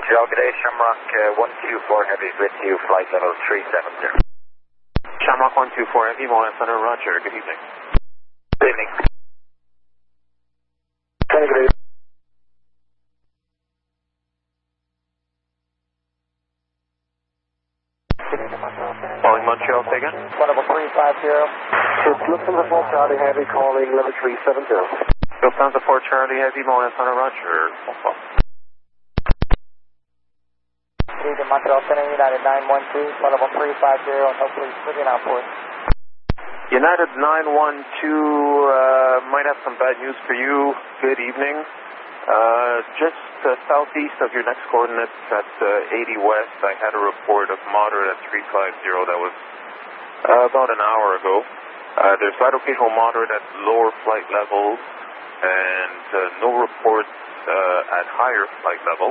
Montreal, good day, Shamrock 124 Heavy with you, flight level 370. Shamrock 124 Heavy, Montreal Center, Roger, good evening. Good evening. Good evening. Calling Montreal, say again. Level 350. It's Lufthansa 4 Charlie Heavy calling level 370. Lufthansa 4 Charlie Heavy, Montreal Center, Roger. Bonsoir. Good evening, Montreal Center, United 912, level 350, and hopefully sitting out for us. United 912, might have some bad news for you. Good evening. Just southeast of your next coordinates at 80 West, I had a report of moderate at 350. That was about an hour ago. There's light occasional moderate at lower flight levels and no reports at higher flight levels.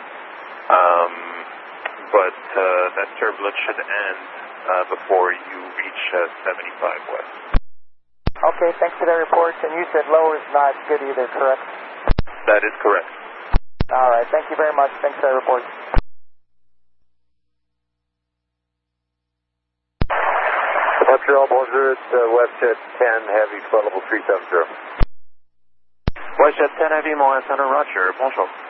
But that turbulence should end before you reach 75 West. Okay, thanks for the report. And you said low is not good either, correct? That is correct. All right, thank you very much. Thanks for the report. Montreal, bonjour, it's WestJet 10 Heavy, flight level 370. WestJet 10 Heavy, Montreal Center, Roger. Bonjour.